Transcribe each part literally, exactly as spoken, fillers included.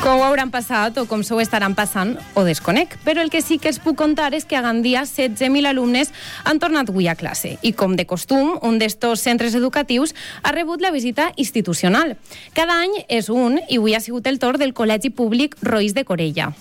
Com ho hauran passat o com s'ho estaran passant ho desconec, però el que sí que es puc contar és que a Gandia setze mil alumnes han tornat avui a classe i, com de costum, un d'estos centres educatius ha rebut la visita institucional. Cada any és un i avui ha sigut el torn del Col·legi Públic Roís de Corella,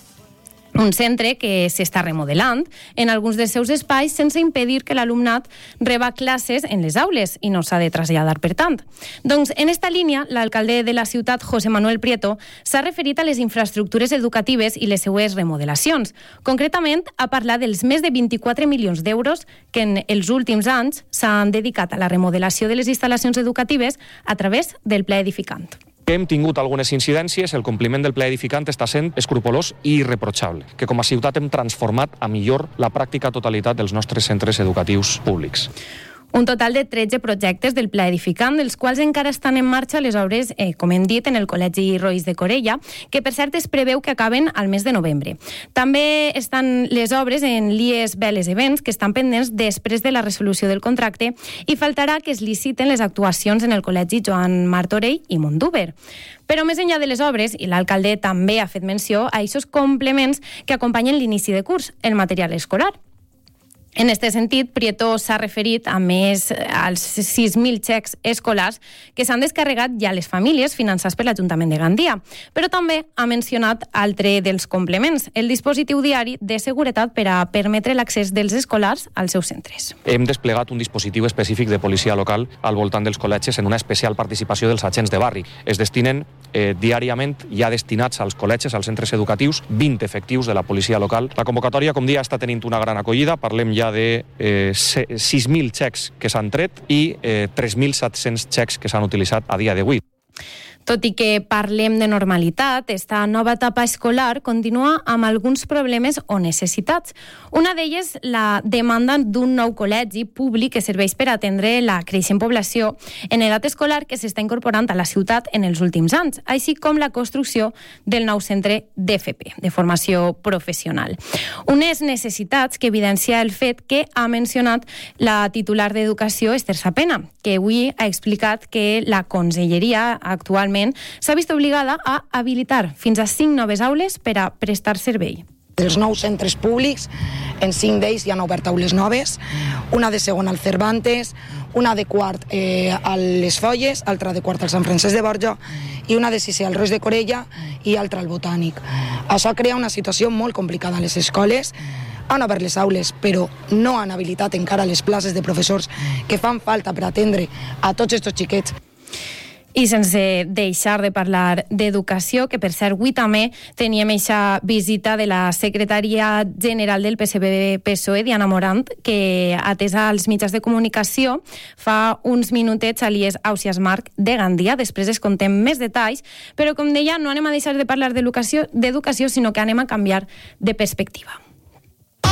un centre que s'està remodelant en alguns dels seus espais sense impedir que l'alumnat reba classes en les aules i no s'ha de traslladar per tant. Doncs en esta línia, l'alcalde de la ciutat, José Manuel Prieto, s'ha referit a les infraestructures educatives i les seues remodelacions. Concretament, ha parlat dels més de vint-i-quatre milions d'euros que en els últims anys s'han dedicat a la remodelació de les instal·lacions educatives a través del Pla Edificant. Hem tingut algunes incidències, el compliment del Pla Edificant està sent escrupolós i irreprotxable, que com a ciutat hem transformat a millor la pràctica totalitat dels nostres centres educatius públics. Un total de tretze projectes del Pla Edificant, dels quals encara estan en marxa les obres, eh, com hem dit, en el Col·legi Roís de Corella, que per cert es preveu que acaben al mes de novembre. També estan les obres en l'I E S Veles Events, que estan pendents després de la resolució del contracte, i faltarà que es liciten les actuacions en el Col·legi Joan Martorell i Mondúber. Però més enllà de les obres, i l'alcalde també ha fet menció a aquests complements que acompanyen l'inici de curs, el material escolar. En aquest sentit, Prieto s'ha referit a més als sis mil xecs escolars que s'han descarregat ja a les famílies finançats per l'Ajuntament de Gandia, però també ha mencionat altre dels complements, el dispositiu diari de seguretat per a permetre l'accés dels escolars als seus centres. Hem desplegat un dispositiu específic de policia local al voltant dels col·legis en una especial participació dels agents de barri. Es destinen eh, diàriament ja destinats als col·legis, als centres educatius, vint efectius de la policia local. La convocatòria, com dia, està tenint una gran acollida. Parlem ja de eh, sis mil xecs que s'han tret i eh, tres mil set-cents xecs que s'han utilitzat a dia d'avui. Tot i que parlem de normalitat, esta nova etapa escolar continua amb alguns problemes o necessitats. Una d'elles, la demanda d'un nou col·legi públic que serveix per atendre la creixent població en edat escolar que s'està incorporant a la ciutat en els últims anys, així com la construcció del nou centre d'F P, de formació professional. Unes necessitats que evidencia el fet que ha mencionat la titular d'Educació, Esther Sapena, que avui ha explicat que la Conselleria actualment s'ha vist obligada a habilitar fins a cinc noves aules per a prestar servei. Dels nous centres públics, en cinc d'ells hi han obert aules noves, una de segon al Cervantes, una de quart eh, a les Folles, altra de quart al Sant Francesc de Borja i una de sisè al Roís de Corella i altra al Botànic. Això crea una situació molt complicada a les escoles. Han obert les aules, però no han habilitat encara les places de professors que fan falta per atendre a tots aquests xiquets. I sense deixar de parlar d'educació, que per cert avui també teníem aquesta visita de la secretària general del P S B P S O E, Diana Morant, que atesa als mitjans de comunicació fa uns minutets a l'I E S Ausiàs Marc de Gandia. Després es contem més detalls, però com deia, no anem a deixar de parlar d'educació, d'educació, sinó que anem a canviar de perspectiva.